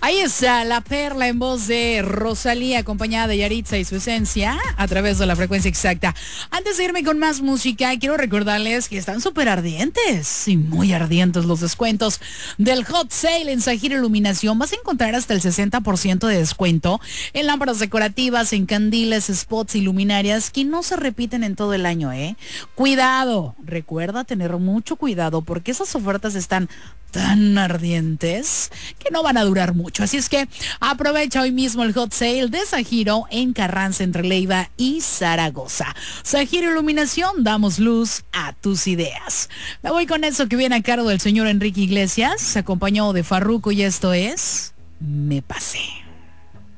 Ahí está la perla en voz de Rosalía, acompañada de Yaritza y su esencia a través de la frecuencia exacta. Antes de irme con más música, quiero recordarles que están súper ardientes y muy ardientes los descuentos del Hot Sale en Sajir Iluminación. Vas a encontrar hasta el 60% de descuento en lámparas decorativas, en candiles, spots y luminarias que no se repiten en todo el año, ¿eh? Cuidado, recuerda tener mucho cuidado porque esas ofertas están tan ardientes que no van a durar mucho. Así es que aprovecha hoy mismo el Hot Sale de Sajiro en Carranza entre Leiva y Zaragoza. Sajiro Iluminación, damos luz a tus ideas. Me voy con eso que viene a cargo del señor Enrique Iglesias, acompañado de Farruko, y esto es Me Pasé.